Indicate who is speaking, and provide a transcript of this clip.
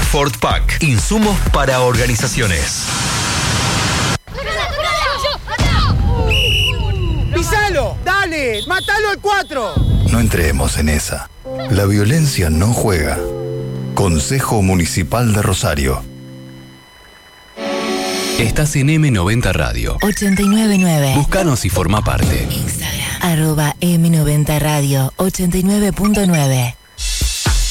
Speaker 1: Ford Pack. Insumos para organizaciones.
Speaker 2: ¡Pisalo! ¡Dale! ¡Mátalo al 4!
Speaker 3: No entremos en esa. La violencia no juega. Consejo Municipal de Rosario.
Speaker 4: Estás en M90 Radio
Speaker 5: 899.
Speaker 4: Búscanos y forma parte.
Speaker 5: Instagram @M90 Radio 89.9.